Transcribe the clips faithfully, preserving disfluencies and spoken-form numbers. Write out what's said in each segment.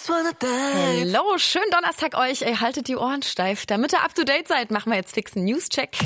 Hello, schönen Donnerstag euch. Ey, haltet die Ohren steif. Damit ihr up to date seid, machen wir jetzt fix einen News-Check.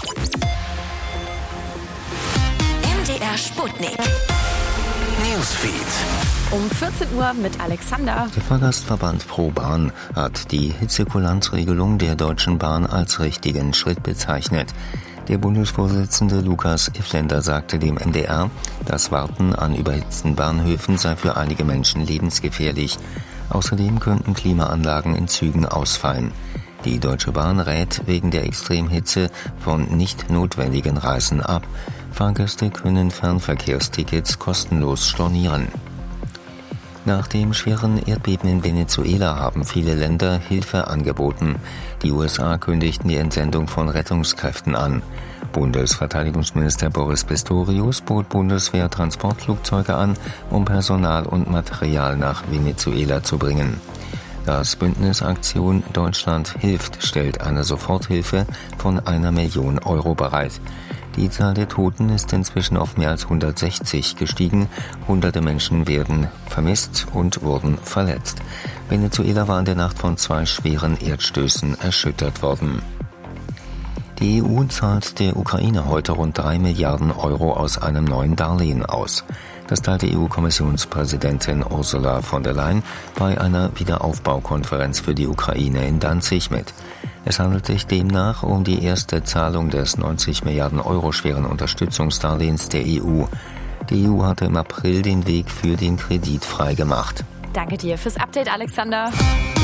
M D R Sputnik. Newsfeed. Um vierzehn Uhr mit Alexander. Der Fahrgastverband ProBahn hat die Hitzekulanzregelung der Deutschen Bahn als richtigen Schritt bezeichnet. Der Bundesvorsitzende Lukas Ifländer sagte dem M D R, das Warten an überhitzten Bahnhöfen sei für einige Menschen lebensgefährlich. Außerdem könnten Klimaanlagen in Zügen ausfallen. Die Deutsche Bahn rät wegen der Extremhitze von nicht notwendigen Reisen ab. Fahrgäste können Fernverkehrstickets kostenlos stornieren. Nach dem schweren Erdbeben in Venezuela haben viele Länder Hilfe angeboten. Die U S A kündigten die Entsendung von Rettungskräften an. Bundesverteidigungsminister Boris Pistorius bot Bundeswehr-Transportflugzeuge an, um Personal und Material nach Venezuela zu bringen. Das Bündnis Aktion Deutschland hilft stellt eine Soforthilfe von einer Million Euro bereit. Die Zahl der Toten ist inzwischen auf mehr als hundertsechzig gestiegen. Hunderte Menschen werden vermisst und wurden verletzt. Venezuela war in der Nacht von zwei schweren Erdstößen erschüttert worden. Die E U zahlt der Ukraine heute rund drei Milliarden Euro aus einem neuen Darlehen aus. Das teilte E U-Kommissionspräsidentin Ursula von der Leyen bei einer Wiederaufbaukonferenz für die Ukraine in Danzig mit. Es handelt sich demnach um die erste Zahlung des neunzig Milliarden Euro schweren Unterstützungsdarlehens der E U. Die E U hatte im April den Weg für den Kredit freigemacht. Danke dir fürs Update, Alexander.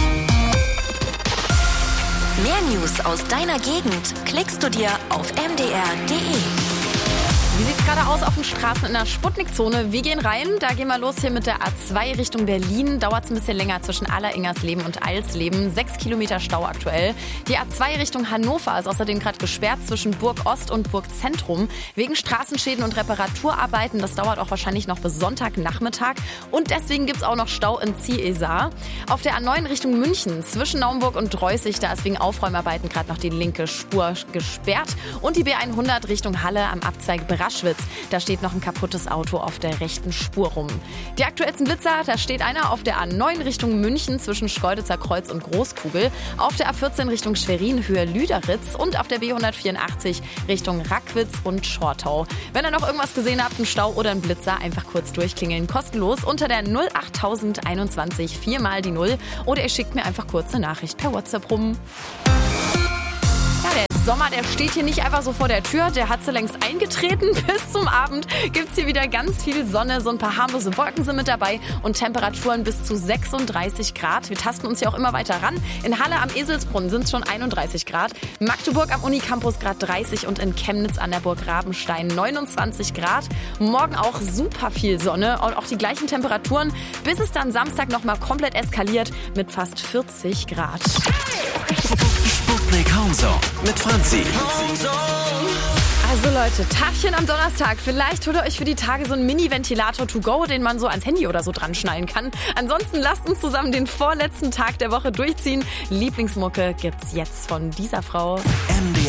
Mehr News aus deiner Gegend klickst du dir auf m d r punkt d e. Wie sieht's gerade aus auf den Straßen in der Sputnik-Zone? Wir gehen rein, da gehen wir los hier mit der A zwei Richtung Berlin. Dauert's ein bisschen länger zwischen Alleringersleben und Alsleben. Sechs Kilometer Stau aktuell. Die A zwei Richtung Hannover ist außerdem gerade gesperrt zwischen Burg Ost und Burg Zentrum. Wegen Straßenschäden und Reparaturarbeiten. Das dauert auch wahrscheinlich noch bis Sonntagnachmittag. Und deswegen gibt's auch noch Stau in Ziesar. Auf der A neun Richtung München zwischen Naumburg und Dreußig, da ist wegen Aufräumarbeiten gerade noch die linke Spur gesperrt. Und die B hundert Richtung Halle am Abzweig Braschwitz. Da steht noch ein kaputtes Auto auf der rechten Spur rum. Die aktuellsten Blitzer, da steht einer auf der A neun Richtung München zwischen Schkeuditzer Kreuz und Großkugel, auf der A vierzehn Richtung Schwerin Höhe Lüderitz und auf der B hundertvierundachtzig Richtung Rackwitz und Schortau. Wenn ihr noch irgendwas gesehen habt, einen Stau oder einen Blitzer, einfach kurz durchklingeln, kostenlos unter der null acht tausend einundzwanzig viermal die Null oder ihr schickt mir einfach kurz eine Nachricht per WhatsApp rum. Der Sommer, der steht hier nicht einfach so vor der Tür, der hat so längst eingetreten. Bis zum Abend gibt's hier wieder ganz viel Sonne, so ein paar harmlose Wolken sind mit dabei und Temperaturen bis zu sechsunddreißig Grad. Wir tasten uns hier auch immer weiter ran. In Halle am Eselsbrunn sind es schon einunddreißig Grad, Magdeburg am Unicampus Grad dreißig und in Chemnitz an der Burg Rabenstein neunundzwanzig Grad. Morgen auch super viel Sonne und auch die gleichen Temperaturen, bis es dann Samstag nochmal komplett eskaliert mit fast vierzig Grad. Sputnik Homezone mit Franzi. Also Leute, Tagchen am Donnerstag. Vielleicht holt ihr euch für die Tage so einen Mini-Ventilator to go, den man so ans Handy oder so dran schnallen kann. Ansonsten lasst uns zusammen den vorletzten Tag der Woche durchziehen. Lieblingsmucke gibt's jetzt von dieser Frau. M D R